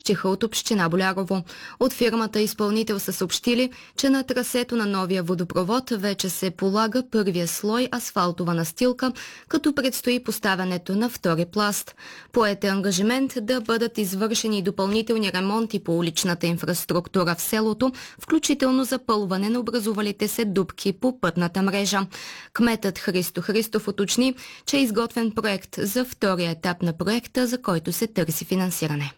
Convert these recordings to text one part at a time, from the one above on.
съобщиха от община Болярово. От фирмата изпълнител са съобщили, че на трасето на новия водопровод вече се полага първия слой асфалтова настилка, като предстои поставянето на втори пласт. Поет е ангажимент да бъдат извършени допълнителни ремонти по уличната инфраструктура в селото, включително запълване на образувалите се дупки по пътната мрежа. Кметът Христо Христов уточни, че е изготвен проект за втория етап на проекта, за който се търси финансиране.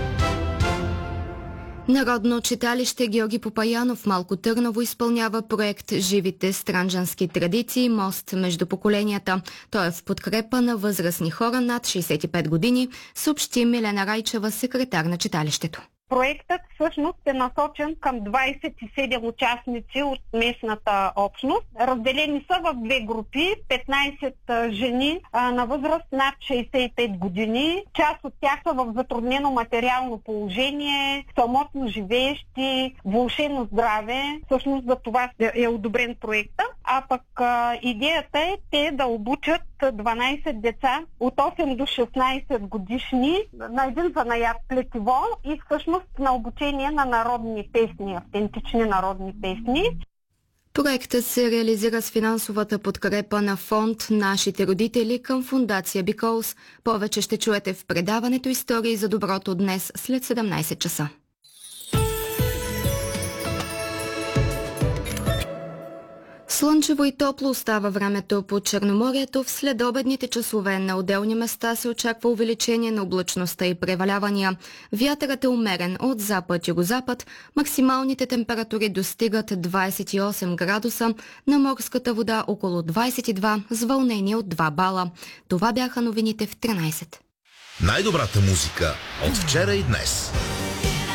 Народно читалище Георги Попаянов в Малко Търново изпълнява проект «Живите странджански традиции. Мост между поколенията». Той е в подкрепа на възрастни хора над 65 години, съобщи Милена Райчева, секретар на читалището. Проектът всъщност е насочен към 27 участници от местната общност. Разделени са в две групи, 15 жени на възраст над 65 години. Част от тях са в затруднено материално положение, самотно живеещи, влошено здраве. Всъщност за това е одобрен проекта. А пък идеята е те да обучат 12 деца от 8 до 16 годишни на един занаят плетиво и всъщност на обучение на народни песни, автентични народни песни. Проектът се реализира с финансовата подкрепа на фонд «Нашите родители» към фондация Биколс. Повече ще чуете в предаването «Истории за доброто» днес след 17 часа. Слънчево и топло остава времето по Черноморието. В следобедните часове на отделни места се очаква увеличение на облачността и превалявания. Вятърът е умерен от запад-югозапад. Максималните температури достигат 28 градуса, на морската вода около 22 с вълнение от 2 бала. Това бяха новините в 13. Най-добрата музика от вчера и днес.